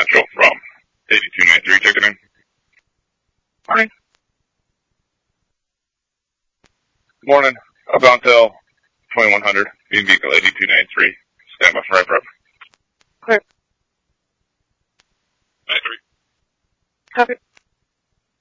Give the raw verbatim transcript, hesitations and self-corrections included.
Central from eighty-two ninety-three, checking in. Morning. Morning. About till twenty-one hundred, being vehicle eighty-two ninety-three. Stand by for right prep. Clear. ninety-three. Copy.